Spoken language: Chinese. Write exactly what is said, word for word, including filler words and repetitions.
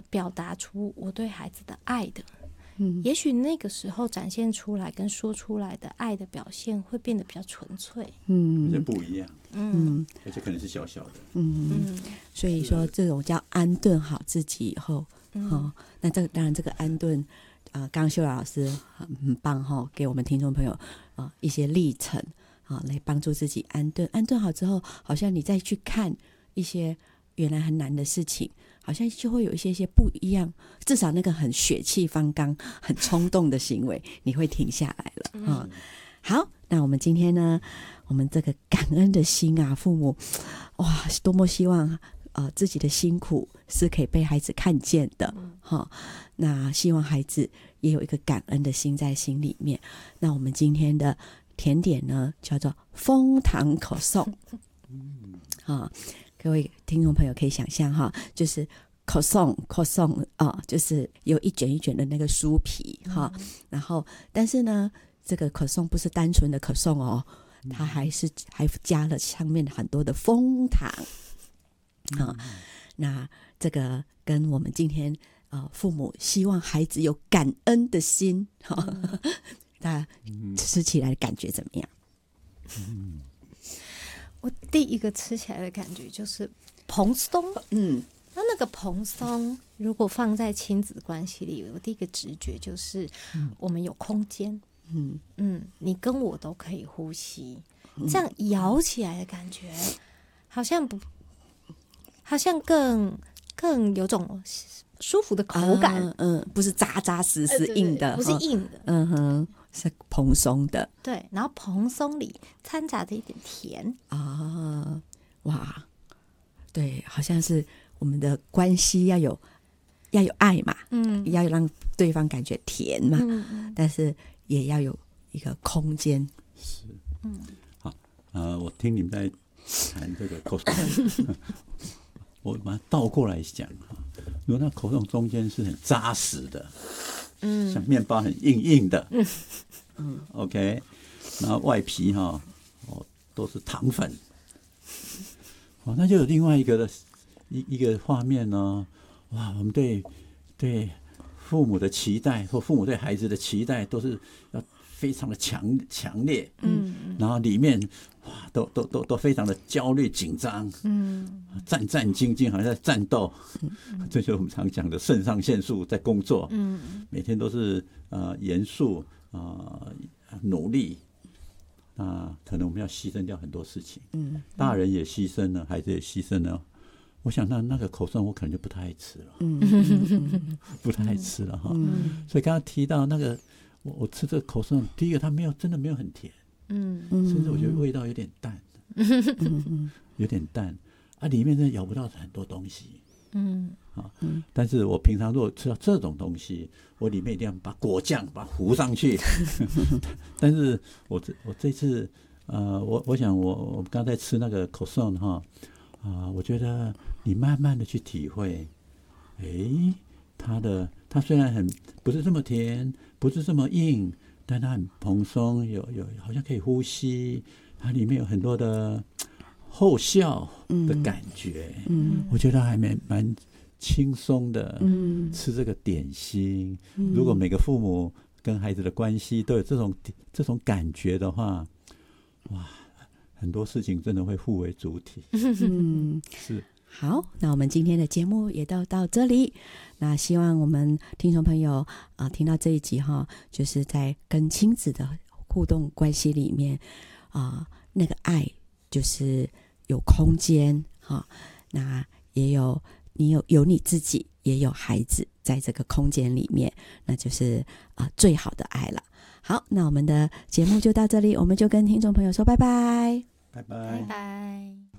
表达出我对孩子的爱的。 嗯， 也许那个时候展现出来跟说出来的爱的表现会变得比较纯粹， 嗯，而且不一样， 嗯， 而且可能是小小的， 嗯嗯，所以说这种叫安顿好自己以后，嗯，哦，那这个当然这个安顿，呃，刚刚秀雅老师很很棒哈，哦，给我们听众朋友啊，呃、一些历程啊，哦，来帮助自己安顿，安顿好之后，好像你再去看一些原来很难的事情，好像就会有一些些不一样，至少那个很血气方刚、很冲动的行为，你会停下来了。嗯，哦，好，那我们今天呢，我们这个感恩的心啊，父母，哇，多么希望呃自己的辛苦是可以被孩子看见的，哈，哦，那希望孩子也有一个感恩的心在心里面。那我们今天的甜点呢，叫做枫糖可颂，啊，哦。各位听众朋友可以想象哈，就是可颂可颂啊，就是有一卷一卷的那个酥皮哈，嗯，然后但是呢，这个可颂不是单纯的可颂哦，它还是还加了上面很多的枫糖啊，嗯。那这个跟我们今天啊，呃，父母希望孩子有感恩的心，嗯，大家吃起来的感觉怎么样？ 嗯，我第一个吃起来的感觉就是蓬松，嗯，那那个蓬松，如果放在亲子关系里，我第一个直觉就是我们有空间，嗯嗯，你跟我都可以呼吸，这样咬起来的感觉，好像不，好像更更有种舒服的口感， 啊，嗯，不是扎扎实实硬的， 呃、对对对，不是硬的， 嗯哼。是蓬松的， 对，然后蓬松里掺杂着一点甜啊，哇，对，好像是我们的关系要有要有爱嘛，嗯，要让对方感觉甜嘛，嗯嗯，但是也要有一个空间， 是，嗯，好，呃，我听你们在谈这个口颂，我把它倒过来讲哈，如果那口颂中间是很扎实的。嗯，像面包很硬硬的，嗯嗯 ，OK， 然后外皮哈，哦都是糖粉，哦，那就有另外一个的一一个画面呢，哇，我们对对父母的期待或父母对孩子的期待都是要非常的强强烈，嗯，然后里面哇都都都都非常的焦虑紧张，嗯，战战兢兢，好像在战斗，嗯，这就是我们常讲的肾上腺素在工作，嗯，每天都是呃严肃啊，呃、努力，那可能我们要牺牲掉很多事情，嗯，大人也牺牲了，孩子也牺牲了。我想那那个口颂我可能就不太爱吃了，嗯，不太爱吃了哈，嗯，所以刚刚提到那个。我我吃这个口颂，第一个它没有真的没有很甜，嗯，甚至我觉得味道有点淡，嗯，有点淡啊，里面真的咬不到很多东西，嗯，啊，但是我平常如果吃到这种东西，我里面一定要把果酱把它糊上去，但是我这我这次呃，我我想我我刚才吃那个口颂哈，啊，我觉得你慢慢的去体会，哎，它的它虽然很不是这么甜。不是这么硬，但它很蓬松，有有好像可以呼吸，它里面有很多的后效的感觉，嗯，我觉得还蛮蛮轻松的，嗯，吃这个点心，嗯，如果每个父母跟孩子的关系都有这种这种感觉的话，哇，很多事情真的会互为主体，嗯，是。 好，那我们今天的节目也到到这里。那希望我们听众朋友啊、呃，听到这一集哈，就是在跟亲子的互动关系里面啊、呃，那个爱就是有空间哈，那也有你有有你自己，也有孩子在这个空间里面，那就是啊、呃、最好的爱了。好，那我们的节目就到这里，我们就跟听众朋友说拜拜， 拜拜， 拜拜。